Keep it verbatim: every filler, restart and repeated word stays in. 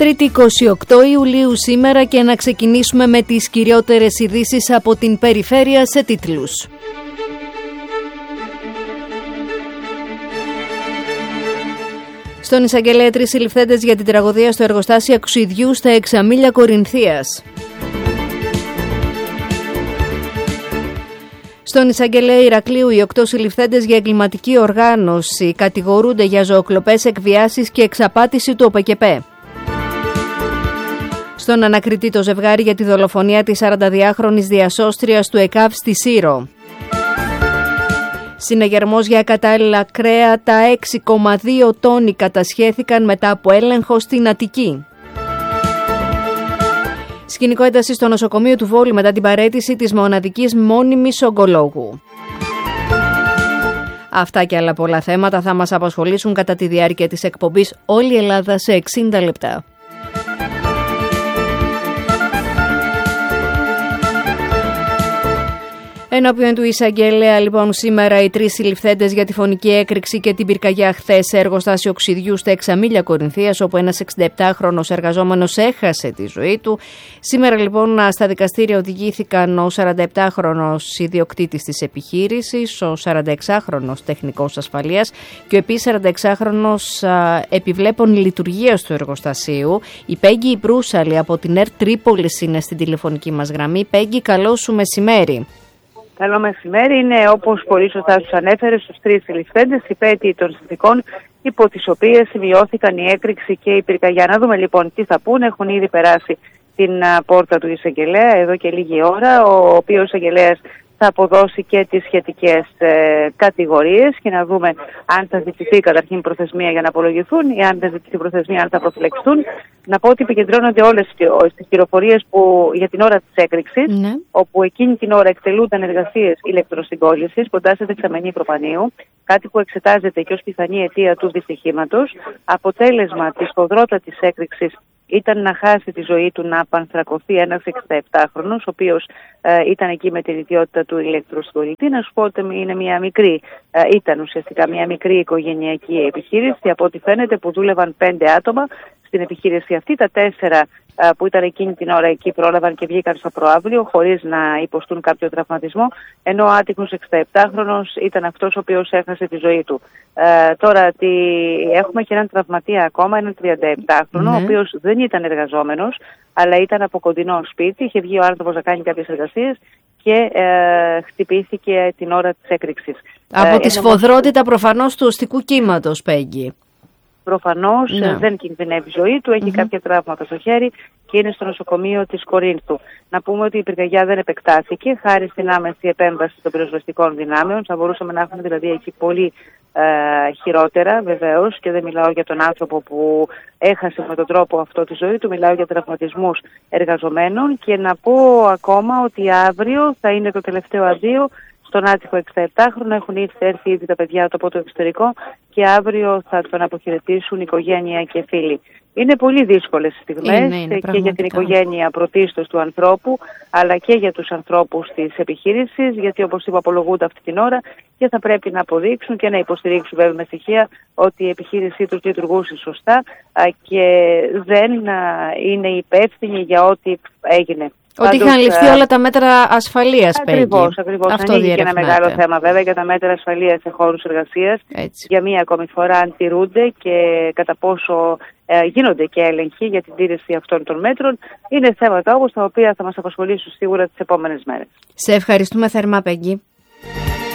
Τρίτη εικοστή ογδόη Ιουλίου σήμερα και να ξεκινήσουμε με τις κυριότερες ειδήσεις από την περιφέρεια σε τίτλους. Στον εισαγγελέα τρεις συλληφθέντες για την τραγωδία στο εργοστάσιο οξυδιού στα Εξαμήλια Κορινθίας. Στον εισαγγελέα Ηρακλείου οι οκτώ συλληφθέντες για εγκληματική οργάνωση κατηγορούνται για ζωοκλοπές, εκβιάσεις και εξαπάτηση του ΟΠΕΚΕΠΕ. Στον ανακριτή το ζευγάρι για τη δολοφονία της σαρανταδυάχρονης διασώστριας του ΕΚΑΒ στη Σύρο. Συναγερμός για ακατάλληλα κρέατα έξι κόμμα δύο τόνοι κατασχέθηκαν μετά από έλεγχο στην Αττική. Σκηνικό ένταση στο νοσοκομείο του Βόλου μετά την παραίτηση της μοναδικής μόνιμης ογκολόγου. Αυτά και άλλα πολλά θέματα θα μας απασχολήσουν κατά τη διάρκεια της εκπομπής Όλη η Ελλάδα σε εξήντα λεπτά. Ενώπιον του εισαγγελέα, λοιπόν, σήμερα οι τρεις συλληφθέντες για τη φωνική έκρηξη και την πυρκαγιά χθες σε εργοστάσιο οξυδιού στα Εξαμήλια Κορινθίας, όπου ένας εξηνταεπτάχρονος εργαζόμενος έχασε τη ζωή του. Σήμερα, λοιπόν, στα δικαστήρια οδηγήθηκαν ο σαρανταεπτάχρονος ιδιοκτήτης της επιχείρησης, ο σαρανταεξάχρονος τεχνικός ασφαλείας και ο επίσης σαρανταεξάχρονος επιβλέπων λειτουργίας του εργοστασίου. Η Πέγγι Προύσαλη από την ΕΡΤ Τρίπολης είναι στην τηλεφωνική μας γραμμή. Πέγγι, καλό σου μεσημέρι. Καλό μεσημέρι. Είναι, όπως πολύ σωστά τους ανέφερε, στους τρεις συλληφθέντες υπέτειοι των συνθηκών υπό τις οποίες σημειώθηκαν η έκρηξη και η πυρκαγιά. Να δούμε λοιπόν τι θα πούνε. Έχουν ήδη περάσει την α, πόρτα του εισαγγελέα εδώ και λίγη ώρα, ο οποίος εισαγγελέας θα αποδώσει και τις σχετικές ε, κατηγορίες και να δούμε αν θα ζητηθεί καταρχήν προθεσμία για να απολογηθούν ή αν θα ζητηθεί προθεσμία αν θα προφυλαξιστούν. Να πω ότι επικεντρώνονται όλες τις πληροφορίες που για την ώρα της έκρηξης, ναι. όπου εκείνη την ώρα εκτελούνταν εργασίες ηλεκτροσυγκόλλησης κοντά σε δεξαμενή προπανίου, κάτι που εξετάζεται και ως πιθανή αιτία του δυστυχήματος. Αποτέλεσμα της σφοδρότατης έκρηξης ήταν να χάσει τη ζωή του, να απανθρακωθεί ένας εξηνταεπτάχρονος, ο οποίος ε, ήταν εκεί με την ιδιότητα του ηλεκτροσυγκολητή. Να σου πω ότι είναι μια μικρή, ε, ήταν ουσιαστικά μια μικρή οικογενειακή επιχείρηση, από ό,τι φαίνεται, που δούλευαν πέντε άτομα στην επιχείρηση αυτή. Τα τέσσερα ε, που ήταν εκείνη την ώρα εκεί πρόλαβαν και βγήκαν στο προαύλιο χωρίς να υποστούν κάποιο τραυματισμό, ενώ ο άτυχος εξηνταεπτάχρονος ήταν αυτός ο οποίος έχασε τη ζωή του. Ε, τώρα τι, έχουμε και έναν τραυματία ακόμα, έναν τριανταεπτάχρονο, ναι. ο οποίος δεν ήταν εργαζόμενος, αλλά ήταν από κοντινό σπίτι, είχε βγει ο άνθρωπος να κάνει κάποιες εργασίες και ε, χτυπήθηκε την ώρα της έκρηξης. Από ε, τη σφοδρότητα προφανώς του οστικού κύματος, Πέγγι. Προφανώς ναι. δεν κινδυνεύει η ζωή του, έχει mm-hmm. κάποια τραύματα στο χέρι και είναι στο νοσοκομείο της Κορίνθου. Να πούμε ότι η πυρκαγιά δεν επεκτάθηκε χάρη στην άμεση επέμβαση των πυροσβεστικών δυνάμεων. Θα μπορούσαμε να έχουμε δηλαδή εκεί πολύ ε, χειρότερα, βεβαίως, και δεν μιλάω για τον άνθρωπο που έχασε με τον τρόπο αυτό τη ζωή του, μιλάω για τραυματισμούς εργαζομένων. Και να πω ακόμα ότι αύριο θα είναι το τελευταίο αντίο στον άτυχο εξηνταεπτάχρονο. Έχουν έρθει ήδη τα παιδιά του από το εξωτερικό και αύριο θα τον αποχαιρετήσουν η οικογένεια και φίλοι. Είναι πολύ δύσκολες στιγμές είναι, είναι, και για την οικογένεια πρωτίστως του ανθρώπου, αλλά και για τους ανθρώπους της επιχείρησης, γιατί όπως είπα απολογούνται αυτή την ώρα και θα πρέπει να αποδείξουν και να υποστηρίξουν βέβαια με στοιχεία ότι η επιχείρησή τους λειτουργούσε σωστά και δεν είναι υπεύθυνοι για ό,τι έγινε. Ότι είχαν ληφθεί όλα τα μέτρα ασφαλείας, Πέγγι. Ακριβώς, ακριβώς. Αυτό ανοίγει και ένα μεγάλο θέμα βέβαια για τα μέτρα ασφαλείας σε χώρους εργασίας. Έτσι. Για μία ακόμη φορά αν τηρούνται και κατά πόσο ε, γίνονται και έλεγχοι για την τήρηση αυτών των μέτρων. Είναι θέματα όμως τα οποία θα μας απασχολήσουν σίγουρα τις επόμενες μέρες. Σε ευχαριστούμε θερμά, Πέγγι.